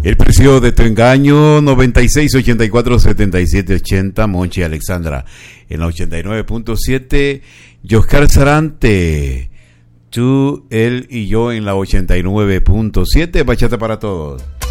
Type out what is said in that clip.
El precio de tu engaño, 96 84 77 80, Monchi Alexandra. En la 89.7, Yoscar Sarante. Tú, él y yo en la 89.7, bachata para todos.